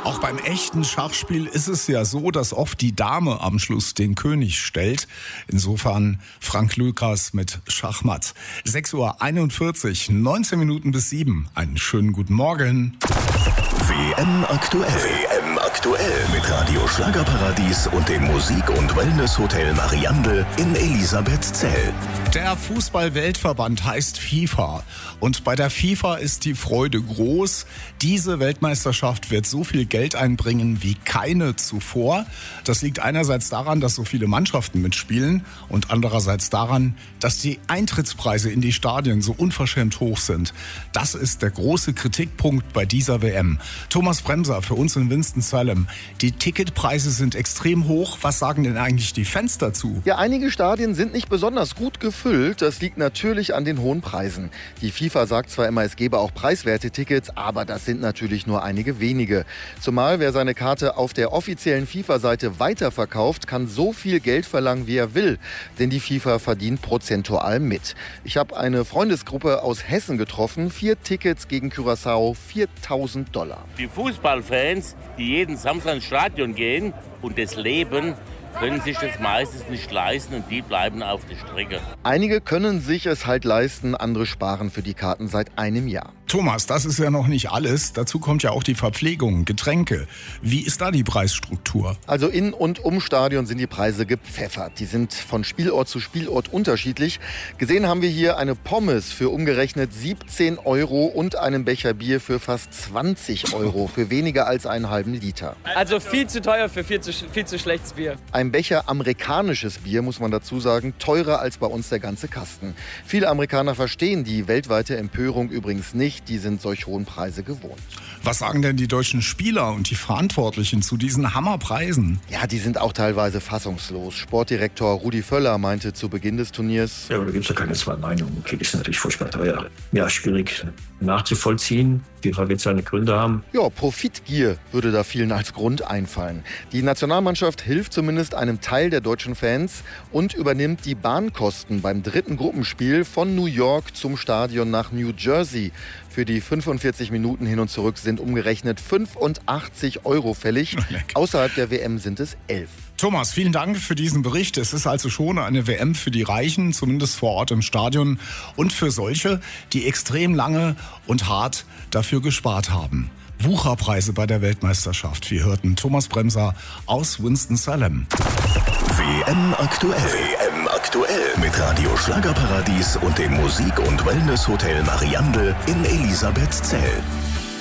Auch beim echten Schachspiel ist es ja so, dass oft die Dame am Schluss den König stellt. Insofern Frank Lukas mit Schachmatt. 6:41 Uhr, 19 Minuten bis 7. Einen schönen guten Morgen. WM aktuell. WM aktuell mit Radio Schlagerparadies und dem Musik- und Wellness-Hotel Mariandel in Elisabethzell. Der Fußball-Weltverband heißt FIFA. Und bei der FIFA ist die Freude groß. Diese Weltmeisterschaft wird so viel Geld einbringen wie keine zuvor. Das liegt einerseits daran, dass so viele Mannschaften mitspielen und andererseits daran, dass die Eintrittspreise in die Stadien so unverschämt hoch sind. Das ist der große Kritikpunkt bei dieser WM. Thomas Bremser für uns in Winston-Salem. Die Ticketpreise sind extrem hoch. Was sagen denn eigentlich die Fans dazu? Ja, einige Stadien sind nicht besonders gut gefüllt. Das liegt natürlich an den hohen Preisen. Die FIFA sagt zwar immer, es gebe auch preiswerte Tickets, aber das sind natürlich nur einige wenige. Zumal wer seine Karte auf der offiziellen FIFA-Seite weiterverkauft, kann so viel Geld verlangen, wie er will. Denn die FIFA verdient prozentual mit. Ich habe eine Freundesgruppe aus Hessen getroffen. 4 Tickets gegen Curaçao, $4.000. Die Fußballfans, die jeden Samstag ins Stadion gehen und das leben, können sich das meistens nicht leisten und die bleiben auf der Strecke. Einige können sich es halt leisten, andere sparen für die Karten seit einem Jahr. Thomas, das ist ja noch nicht alles. Dazu kommt ja auch die Verpflegung, Getränke. Wie ist da die Preisstruktur? Also in und um Stadion sind die Preise gepfeffert. Die sind von Spielort zu Spielort unterschiedlich. Gesehen haben wir hier eine Pommes für umgerechnet 17 € und einen Becher Bier für fast 20 € für weniger als einen halben Liter. Also viel zu teuer für viel zu schlechtes Bier. Ein Becher amerikanisches Bier, muss man dazu sagen, teurer als bei uns der ganze Kasten. Viele Amerikaner verstehen die weltweite Empörung übrigens nicht. Die sind solch hohen Preise gewohnt. Was sagen denn die deutschen Spieler und die Verantwortlichen zu diesen Hammerpreisen? Ja, die sind auch teilweise fassungslos. Sportdirektor Rudi Völler meinte zu Beginn des Turniers: Ja, aber da gibt es ja keine zwei Meinungen. Okay, ist natürlich furchtbar teuer. Ja, schwierig nachzuvollziehen. FIFA wird seine Gründe haben. Ja, Profitgier würde da vielen als Grund einfallen. Die Nationalmannschaft hilft zumindest einem Teil der deutschen Fans und übernimmt die Bahnkosten beim dritten Gruppenspiel von New York zum Stadion nach New Jersey. Für die 45 Minuten hin und zurück sind umgerechnet 85 € fällig. Außerhalb der WM sind es 11. Thomas, vielen Dank für diesen Bericht. Es ist also schon eine WM für die Reichen, zumindest vor Ort im Stadion, und für solche, die extrem lange und hart dafür gespart haben. Wucherpreise bei der Weltmeisterschaft. Wir hörten Thomas Bremser aus Winston-Salem. WM aktuell. WM aktuell mit Radio Schlagerparadies und dem Musik- und Wellness-Hotel Mariandel in Elisabethzell.